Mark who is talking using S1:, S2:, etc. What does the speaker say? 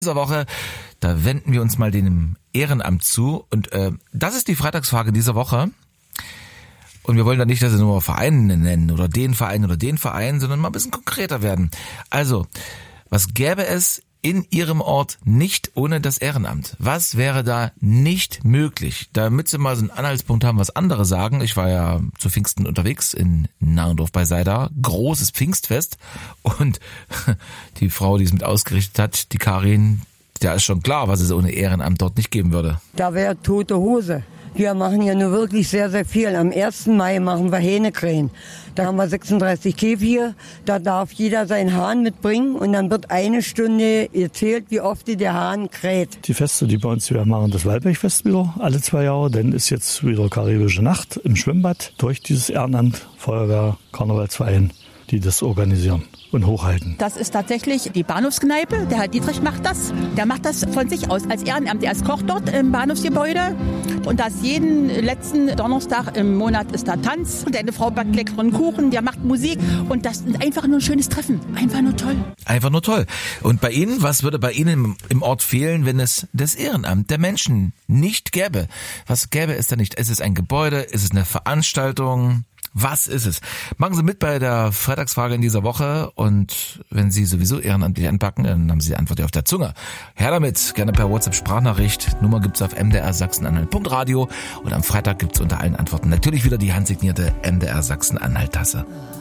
S1: Dieser Woche, da wenden wir uns mal dem Ehrenamt zu und das ist die Freitagsfrage dieser Woche. Und wir wollen da nicht, dass Sie nur Vereine nennen oder den Verein, sondern mal ein bisschen konkreter werden. Also, was gäbe es in Ihrem Ort nicht ohne das Ehrenamt? Was wäre da nicht möglich? Damit Sie mal so einen Anhaltspunkt haben, was andere sagen. Ich war ja zu Pfingsten unterwegs in Narrendorf bei Seida. Großes Pfingstfest. Und die Frau, die es mit ausgerichtet hat, die Karin, da ist schon klar, was es ohne Ehrenamt dort nicht geben würde.
S2: Da wäre tote Hose. Wir machen ja nur wirklich sehr, sehr viel. Am 1. Mai machen wir Hähnekrähen. Da haben wir 36 Käfige. Da darf jeder seinen Hahn mitbringen und dann wird eine Stunde erzählt, wie oft der Hahn kräht.
S3: Die Feste, die bei uns wieder machen, das Waldbergfest wieder alle 2 Jahre. Dann ist jetzt wieder Karibische Nacht im Schwimmbad durch dieses Ehrenamt, Feuerwehr, Karnevalsverein, die das organisieren und hochhalten.
S4: Das ist tatsächlich die Bahnhofskneipe. Der Herr Dietrich macht das. Der macht das von sich aus als Ehrenamt. Er ist Koch dort im Bahnhofsgebäude. Und das jeden letzten Donnerstag im Monat ist da Tanz. Und eine Frau backt leckeren Kuchen, der macht Musik. Und das ist einfach nur ein schönes Treffen. Einfach nur toll.
S1: Einfach nur toll. Und bei Ihnen, was würde bei Ihnen im Ort fehlen, wenn es das Ehrenamt der Menschen nicht gäbe? Was gäbe es da nicht? Ist es ein Gebäude? Ist es eine Veranstaltung? Was ist es? Machen Sie mit bei der Freitagsfrage in dieser Woche und wenn Sie sowieso ehrenamtlich anpacken, dann haben Sie die Antwort ja auf der Zunge. Her damit, gerne per WhatsApp-Sprachnachricht. Nummer gibt's auf MDR Sachsen-Anhalt.radio und am Freitag gibt's unter allen Antworten natürlich wieder die handsignierte MDR Sachsen-Anhalt-Tasse.